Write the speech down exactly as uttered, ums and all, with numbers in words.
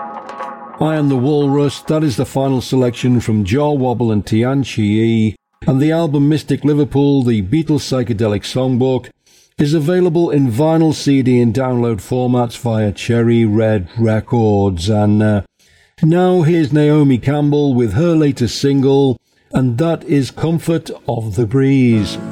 I Am the Walrus, that is the final selection from Jah Wobble and Tian Chi, and the album Mystic Liverpool, the Beatles Psychedelic Songbook, is available in vinyl, C D and download formats via Cherry Red Records. And uh, now here's Naomi Campbell with her latest single, and that is Comfort of the Breeze.